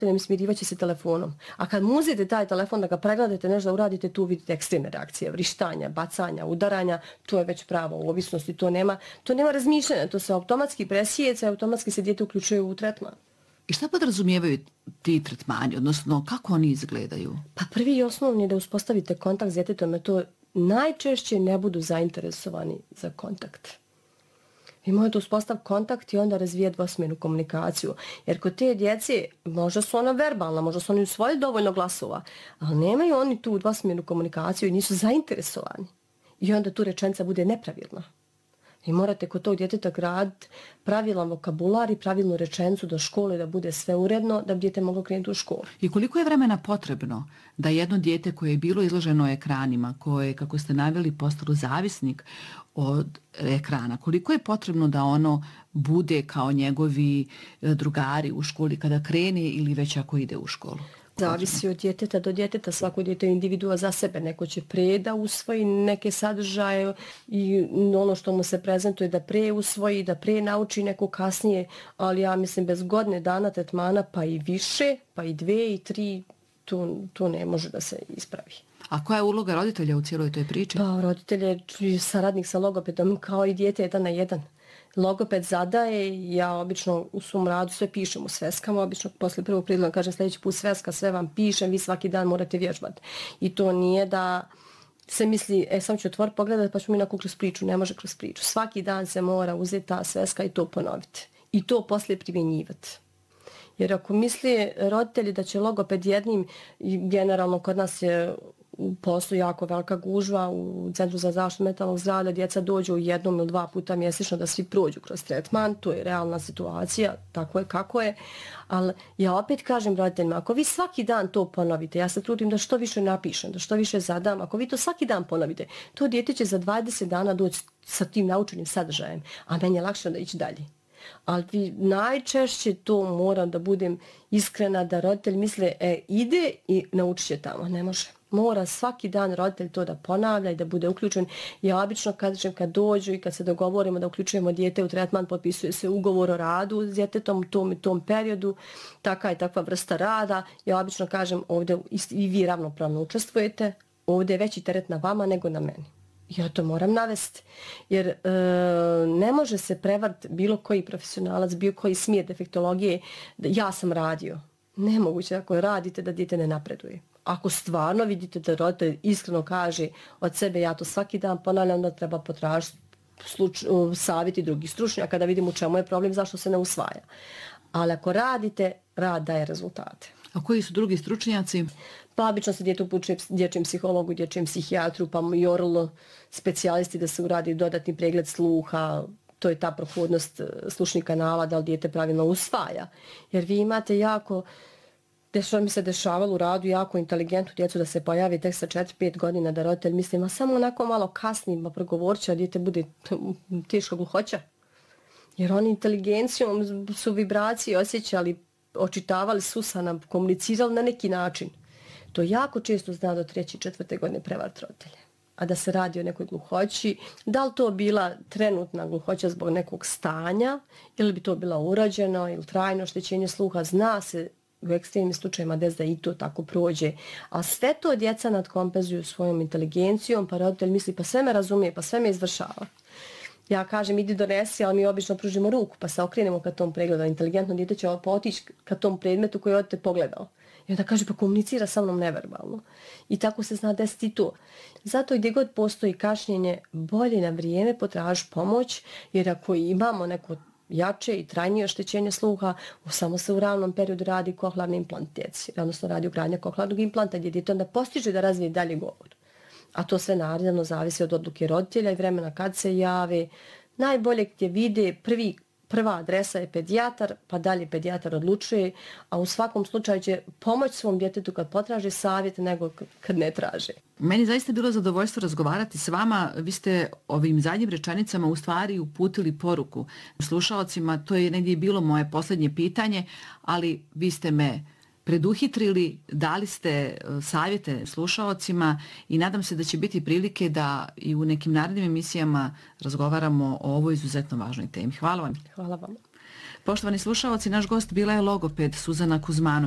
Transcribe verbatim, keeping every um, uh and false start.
smirivaće se telefonom. A kad mu uzete taj telefon da ga pregledate, nešto da uradite, tu vidite ekstremne reakcije, vrištanja, bacanja, udaranja, to je već pravo u ovisnosti, to nema, to nema razmišljanja, to se automatski presijeca i automatski se dijete uključuje u tretman. I šta podrazumijevaju ti tretmani, odnosno kako oni izgledaju? Pa prvi i osnovni je da uspostavite kontakt s djetetom, jer to najčešće ne budu zainteresovani za kontakt. Vi možete uspostaviti kontakt i onda razvijeti dvosmjernu komunikaciju. Jer kod te djece, možda su ona verbalna, možda su oni usvojili dovoljno glasova, ali nemaju oni tu dvosmjernu komunikaciju i nisu zainteresovani. I onda tu rečenica bude nepravilna. I morate kod tog djeteta graditi pravilan vokabular i pravilnu rečenicu do škole da bude sve uredno, da bi dijete moglo krenuti u školu. I koliko je vremena potrebno da jedno dijete koje je bilo izloženo ekranima, koje, kako ste naveli, postalo zavisnik od ekrana, koliko je potrebno da ono bude kao njegovi drugari u školi kada krene ili već ako ide u školu? Zavisi od djeteta do djeteta, svako djete je individua za sebe. Neko će pre da usvoji neke sadržaje i ono što mu se prezentuje da pre usvoji, da pre nauči neko kasnije, ali ja mislim bez godine dana tretmana pa i više, pa i dve i tri, to, to ne može da se ispravi. A koja je uloga roditelja u cijeloj toj priči? Pa roditelj je saradnik sa logopedom kao i dijete jedan na jedan. Logoped zadaje, ja obično u svom radu sve pišem u sveskama, obično posle prvog predloga kažem sljedeći put sveska, sve vam pišem, vi svaki dan morate vježbati. I to nije da se misli, e sam ću otvoriti pogledati pa ću mi onako kroz priču, ne može kroz priču. Svaki dan se mora uzeti ta sveska i to ponoviti. I to poslije primjenjivati. Jer ako misli roditelji da će logoped jednim, generalno kod nas je u poslu jako velika gužva u Centru za zaštitu mentalnog zdravlja, djeca dođu jednom ili dva puta mjesečno da svi prođu kroz tretman, to je realna situacija, tako je kako je, ali ja opet kažem roditeljima, ako vi svaki dan to ponovite, ja se trudim da što više napišem, da što više zadam, ako vi to svaki dan ponovite, to dijete će za dvadeset dana doći sa tim naučenim sadržajem, a meni je lakše da ići dalje. Ali vi najčešće to moram da budem iskrena da roditelj misle, e, ide i naučit će tamo, ne može. Mora svaki dan roditelj to da ponavlja i da bude uključen. Ja obično kažem kad dođu i kad se dogovorimo da uključujemo dijete u tretman, potpisuje se ugovor o radu s djetetom u tom i tom periodu, taka i takva vrsta rada. Ja obično kažem ovdje i vi ravnopravno učestvujete, ovdje je veći teret na vama nego na meni. Ja to moram navesti, jer e, ne može se prevart bilo koji profesionalac, bilo koji smjer defektologije, da ja sam radio. Nemoguće ako radite da dijete ne napreduje. Ako stvarno vidite da roditelj iskreno kaže od sebe ja to svaki dan ponavljam, onda treba potražiti sluč, savjeti drugih stručnjaka da vidimo u čemu je problem, zašto se ne usvaja. Ali ako radite, rad daje rezultate. A koji su drugi stručnjaci? Pa obično se dijete upućuje dječjem psihologu, dječjem psihijatru, pa i oralno specijalisti da se uradi dodatni pregled sluha, to je ta prohodnost slušnih kanala, da li dijete pravilno usvaja. Jer vi imate jako, što mi se dešavalo u radu, jako inteligentnu djecu da se pojavi tek sa četiri pet godina, da roditelj misli, ma samo onako malo kasnije, ma progovorit će, a dijete bude teško gluhoća. Jer oni inteligencijom su vibracije osjećali, očitavali susana, komunicirali na neki način. To jako često zna do treće i četvrte godine prevart roditelja. A da se radi o nekoj gluhoći, da li to bila trenutna gluhoća zbog nekog stanja, ili bi to bila urađeno ili trajno oštećenje sluha, zna se u ekstremnim slučajima des da i to tako prođe. A sve to djeca nadkompenzuju svojom inteligencijom, pa roditelj misli pa sve me razumije, pa sve me izvršava. Ja kažem idi donesi, ali mi obično pružimo ruku pa se okrenemo ka tom pregledu. Inteligentno dijete će potići ka tom predmetu koji je od te pogledao. I onda kaže pa komunicira sa mnom neverbalno. I tako se zna desiti to. Zato gdje god postoji kašnjenje, bolje na vrijeme potraži pomoć, jer ako imamo neko jače i trajnije oštećenje sluha, samo se u ravnom periodu radi kohlarni implant djeci, odnosno radi ugradnja kohlarnog implanta gdje djete onda postiže da razvije dalje govor. A to sve naravno zavisi od odluke roditelja i vremena kad se jave. Najbolje gdje vide prvi Prva adresa je pedijatar, pa dalje pedijatar odlučuje, a u svakom slučaju će pomoć svom djetetu kad potraže savjet nego kad ne traže. Meni zaista bilo zadovoljstvo razgovarati s vama. Vi ste ovim zadnjim rečenicama u stvari uputili poruku slušalcima. To je negdje bilo moje posljednje pitanje, ali vi ste me preduhitrili, dali ste savjete slušalcima i nadam se da će biti prilike da i u nekim narednim emisijama razgovaramo o ovoj izuzetno važnoj temi. Hvala vam. Hvala vam. Poštovani slušalci, naš gost bila je logoped Suzana Kuzmanović.